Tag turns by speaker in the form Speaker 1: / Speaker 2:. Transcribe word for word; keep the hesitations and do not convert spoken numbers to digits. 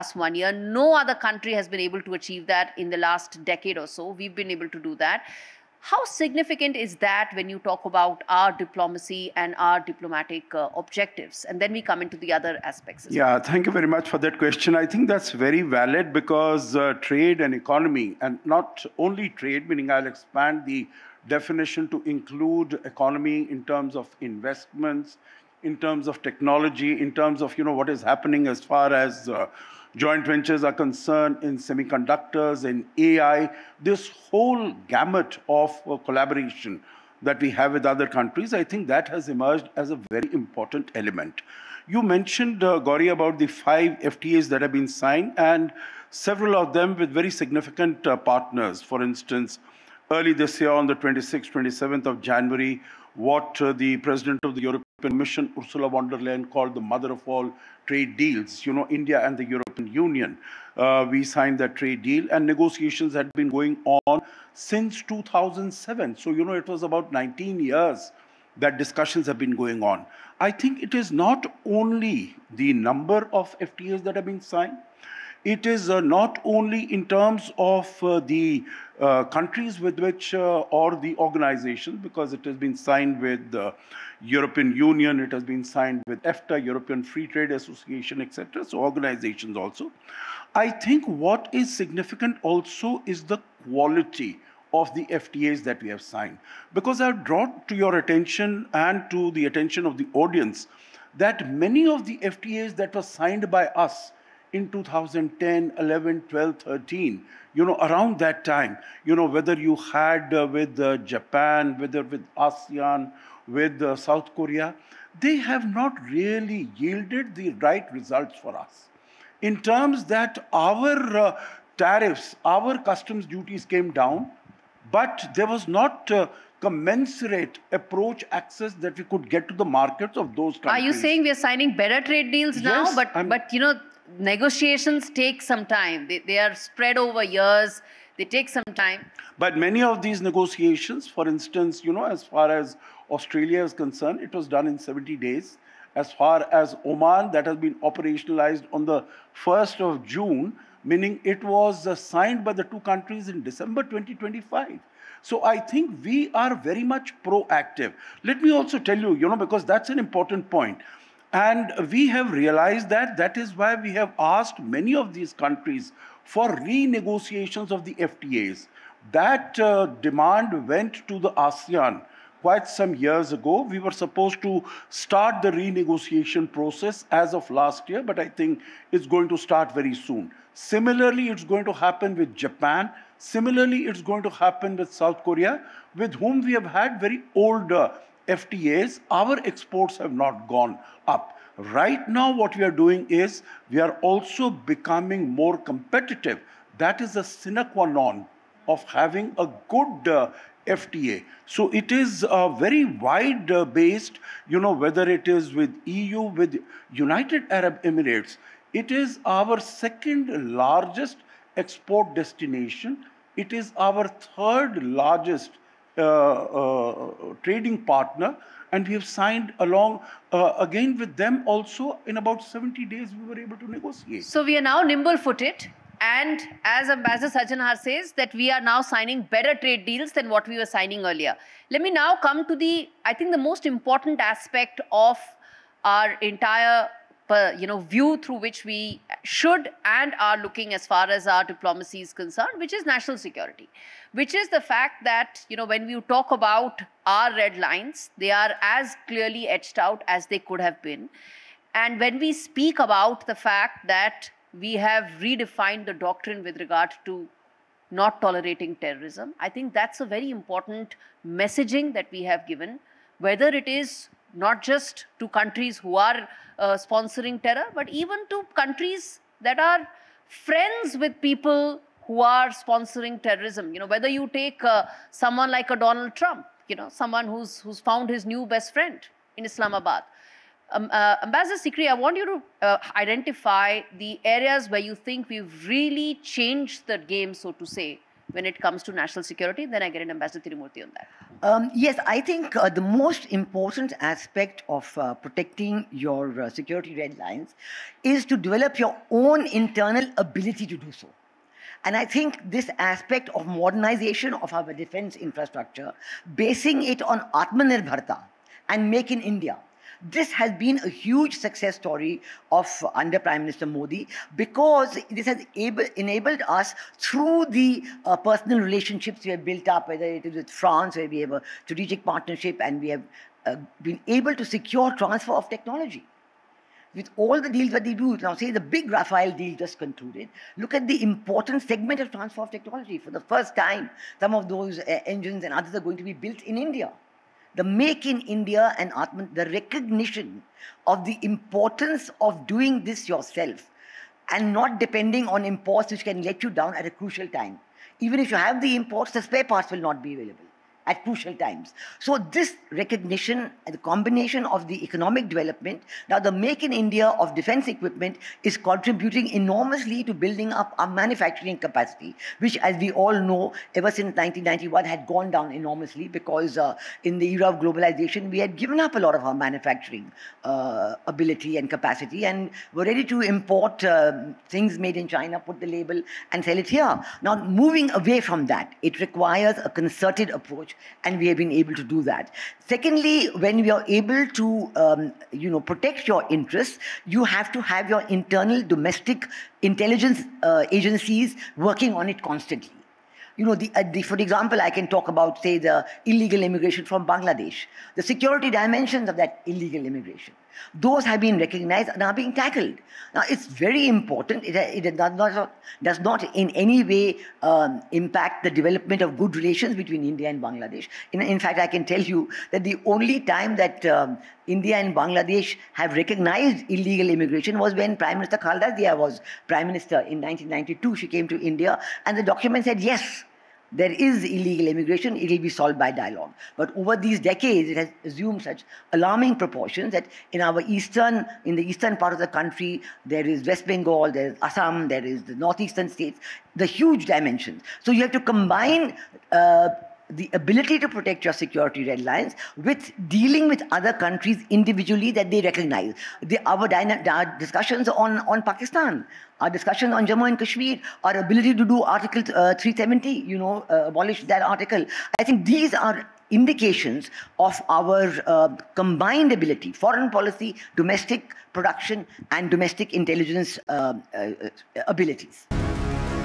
Speaker 1: one year. No other country has been able to achieve that in the last decade or so. We've been able to do that. How significant is that when you talk about our diplomacy and our diplomatic uh, objectives? And then we come into the other aspects as
Speaker 2: Yeah,
Speaker 1: well.
Speaker 2: thank you very much for that question. I think that's very valid because uh, trade and economy, and not only trade, meaning I'll expand the definition to include economy in terms of investments, in terms of technology, in terms of, you know, what is happening as far as uh, joint ventures are concerned in semiconductors, in A I, this whole gamut of uh, collaboration that we have with other countries, I think that has emerged as a very important element. You mentioned, uh, Gauri, about the five F T As that have been signed, and several of them with very significant uh, partners. For instance, early this year on the twenty-sixth, twenty-seventh of January, what uh, the President of the European Commission, Ursula von der Leyen, called the mother of all trade deals, you know, India and the European Union. Uh, we signed that trade deal, and negotiations had been going on since two thousand seven. So, you know, it was about nineteen years that discussions have been going on. I think it is not only the number of F T As that have been signed, it is uh, not only in terms of uh, the uh, countries with which, uh, or the organizations, because it has been signed with the European Union, it has been signed with EFTA, European Free Trade Association, et cetera, so organizations also. I think what is significant also is the quality of the F T As that we have signed. Because I've brought to your attention and to the attention of the audience that many of the F T As that were signed by us in two thousand ten, eleven, twelve, thirteen, you know, around that time, you know, whether you had uh, with uh, Japan, whether with ASEAN, with uh, South Korea, they have not really yielded the right results for us. In terms that our uh, tariffs, our customs duties came down, but there was not uh, commensurate approach access that we could get to the markets of those countries.
Speaker 1: Are you saying we are signing better trade deals
Speaker 2: Yes,
Speaker 1: now? But,
Speaker 2: I'm,
Speaker 1: but, you know, negotiations take some time. They, they are spread over years. They take some time.
Speaker 2: But many of these negotiations, for instance, you know, as far as Australia is concerned, it was done in seventy days. As far as Oman, that has been operationalized on the first of June, meaning it was uh, signed by the two countries in December twenty twenty-five. So I think we are very much proactive. Let me also tell you, you know, because that's an important point. And we have realized that that is why we have asked many of these countries for renegotiations of the F T As. That uh, demand went to the ASEAN quite some years ago. We were supposed to start the renegotiation process as of last year, but I think it's going to start very soon. Similarly, it's going to happen with Japan. Similarly, it's going to happen with South Korea, with whom we have had very old uh, F T As. Our exports have not gone up. Right now, what we are doing is we are also becoming more competitive. That is a sine qua non of having a good uh, F T A. So it is uh, very wide uh, based, you know, whether it is with E U, with United Arab Emirates. It is our second largest export destination. It is our third largest uh, uh, trading partner. And we have signed along uh, again with them also in about seventy days we were able to negotiate.
Speaker 1: So we are now nimble-footed. And as Ambassador Sajjanhar says, that we are now signing better trade deals than what we were signing earlier. Let me now come to the, I think, the most important aspect of our entire uh, you know, view through which we should and are looking as far as our diplomacy is concerned, which is national security. Which is the fact that, you know, when we talk about our red lines, they are as clearly etched out as they could have been. And when we speak about the fact that we have redefined the doctrine with regard to not tolerating terrorism, I think that's a very important messaging that we have given, whether it is not just to countries who are uh, sponsoring terror, but even to countries that are friends with people who are sponsoring terrorism. You know, whether you take uh, someone like a Donald Trump, you know, someone who's, who's found his new best friend in Islamabad. Um, uh, Ambassador Sikri, I want you to uh, identify the areas where you think we've really changed the game, so to say, when it comes to national security? Then I get an Ambassador Tirumurthy on that.
Speaker 3: Um, yes, I think uh, the most important aspect of uh, protecting your uh, security red lines is to develop your own internal ability to do so. And I think this aspect of modernization of our defense infrastructure, basing it on Atmanirbharta and Make in India, this has been a huge success story of uh, under Prime Minister Modi, because this has able, enabled us through the uh, personal relationships we have built up, whether it is with France, where we have a strategic partnership, and we have uh, been able to secure transfer of technology. With all the deals that they do, now say the big Rafale deal just concluded, look at the important segment of transfer of technology. For the first time, some of those uh, engines and others are going to be built in India. The Make in India and Atman, the recognition of the importance of doing this yourself and not depending on imports which can let you down at a crucial time. Even if you have the imports, the spare parts will not be available at crucial times. So this recognition, the combination of the economic development, now the Make in India of defense equipment is contributing enormously to building up our manufacturing capacity, which, as we all know, ever since nineteen ninety-one had gone down enormously, because uh, in the era of globalization, we had given up a lot of our manufacturing uh, ability and capacity, and were ready to import uh, things made in China, put the label, and sell it here. Now, moving away from that, it requires a concerted approach, and we have been able to do that. Secondly, when we are able to, um, you know, protect your interests, you have to have your internal domestic intelligence uh, agencies working on it constantly. You know, the, uh, the, for example, I can talk about, say, the illegal immigration from Bangladesh, the security dimensions of that illegal immigration. Those have been recognized and are being tackled. Now, it's very important. It, it does, not, does not in any way um, impact the development of good relations between India and Bangladesh. In, in fact, I can tell you that the only time that um, India and Bangladesh have recognized illegal immigration was when Prime Minister Khaleda Zia was Prime Minister in nineteen ninety-two. She came to India, and the document said, yes, there is illegal immigration, it will be solved by dialogue. But over these decades, it has assumed such alarming proportions that in our eastern, in the eastern part of the country, there is West Bengal, there is Assam, there is the northeastern states, the huge dimensions. So you have to combine uh, the ability to protect your security red lines with dealing with other countries individually that they recognize. The, our, our discussions on, on Pakistan, our discussion on Jammu and Kashmir, our ability to do Article uh, three seventy, you know, uh, abolish that article. I think these are indications of our uh, combined ability, foreign policy, domestic production, and domestic intelligence uh, uh, abilities.